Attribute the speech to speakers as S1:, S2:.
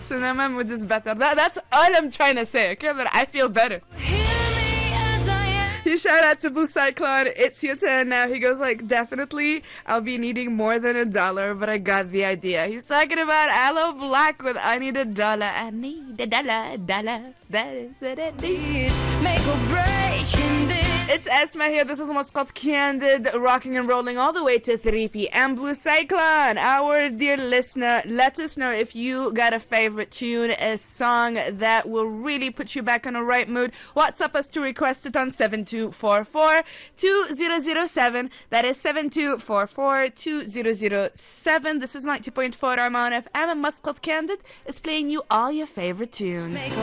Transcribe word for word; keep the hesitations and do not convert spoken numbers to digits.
S1: and my mood is better. That, that's all I'm trying to say, okay? That I feel better. He shout out to Blue Cyclone. It's your turn now. He goes like, definitely, I'll be needing more than a dollar, but I got the idea. He's talking about Aloe Black with I Need a Dollar. I need a dollar, dollar. That is what it needs. Make or break in this. It's Esma here. This is what's called Candid, rocking and rolling all the way to three p.m. Blue Cyclone, our dear listener, let us know if you got a favorite tune, a song that will really put you back in the right mood. WhatsApp us to request it on seven two four four, two zero zero seven. That is seven two four four, two zero zero seven. This is ninety point four Armon F M, and Muscat Candid is playing you all your favorite tunes.